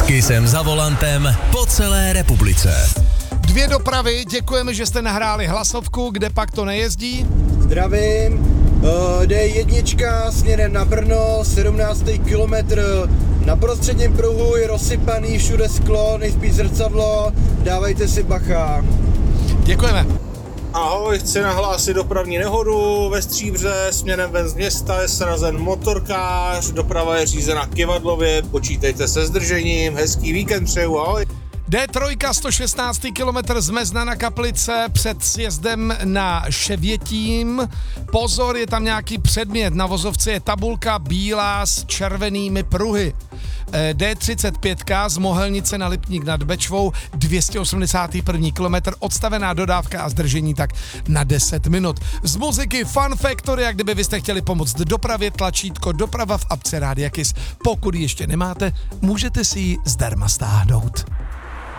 Kisem za volantem po celé republice. 2 dopravy, děkujeme, že jste nahráli hlasovku, kde pak to nejezdí. Zdravím, D1 směrem na Brno, 17. kilometr, na prostředním pruhu je rozsypaný, všude sklo, nejspíš zrcadlo, dávejte si bacha. Děkujeme. Ahoj, chci nahlásit dopravní nehodu ve Stříbře, směrem ven z města je srazen motorkář, doprava je řízena kyvadlově, počítejte se zdržením, hezký víkend přeju, ahoj. D3, 116. kilometr z Mezna na Kaplice před sjezdem na Ševětím. Pozor, je tam nějaký předmět, na vozovce je tabulka bílá s červenými pruhy. D35 z Mohelnice na Lipník nad Bečvou, 281. kilometr, odstavená dodávka a zdržení tak na 10 minut. Z muziky Fun Factory, jak kdyby byste chtěli pomoct dopravě, tlačítko doprava v apce Rádia Kiss. Pokud ji ještě nemáte, můžete si ji zdarma stáhnout.